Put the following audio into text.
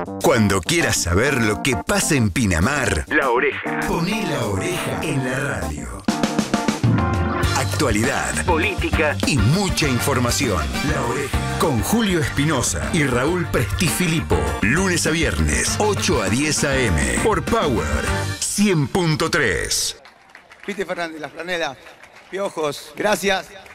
Cuando quieras saber lo que pasa en Pinamar, La Oreja. Poné La Oreja en la radio. Actualidad, política y mucha información. La Oreja. Con Julio Espinosa y Raúl Prestifilipo. Lunes a viernes, 8 a 10 a.m. Por Power 100.3. Piti Fernández, la franela. Piojos, gracias.